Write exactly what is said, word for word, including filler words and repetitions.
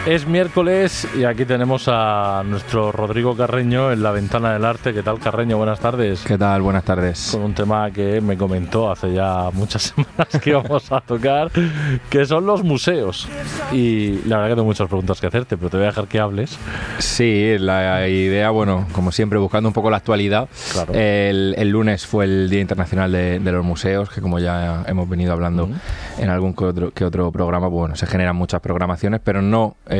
Es miércoles y aquí tenemos a nuestro Rodrigo Carreño en la Ventana del Arte. ¿Qué tal, Carreño? Buenas tardes. ¿Qué tal? Buenas tardes. Con un tema que me comentó hace ya muchas semanas que íbamos a tocar, que son los museos. Y la verdad que tengo muchas preguntas que hacerte, pero te voy a dejar que hables. Sí, la idea, bueno, como siempre, buscando un poco la actualidad. Claro. El, el lunes fue el Día Internacional de, de los Museos, que como ya hemos venido hablando uh-huh. en algún que otro, que otro programa, bueno, se generan muchas programaciones, pero no